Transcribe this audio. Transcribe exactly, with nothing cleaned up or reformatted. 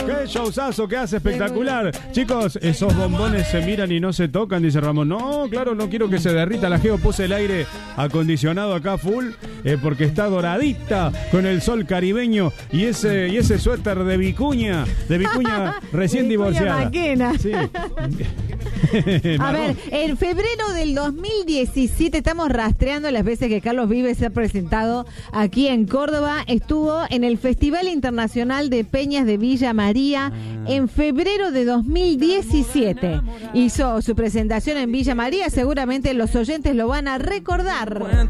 Qué showzazo que hace, espectacular. Chicos, esos bombones se miran y no se tocan, dice Ramón. No, claro, no quiero que se derrita la Geo. Puse el aire acondicionado acá full, eh, porque está doradita con el sol caribeño y ese, y ese suéter de Vicuña, de Vicuña recién Vicuña divorciada. Maquena. Sí. A ver, en febrero del dos mil diecisiete estamos rastreando las veces que Carlos Vives se ha presentado aquí en Córdoba. Estuvo en el Festival Internacional de Peñas de Villa María en febrero de dos mil diecisiete. Hizo su presentación en Villa María, seguramente los oyentes lo van a recordar.